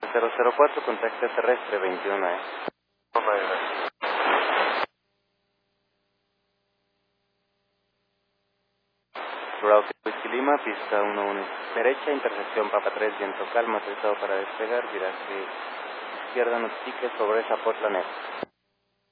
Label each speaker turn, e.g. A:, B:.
A: 004, contacto terrestre 21, Route Whisky Lima, pista 11, derecha, intersección Papa 3, viento calma, trazado para despegar, viraje izquierda, notifique sobre esa Portland.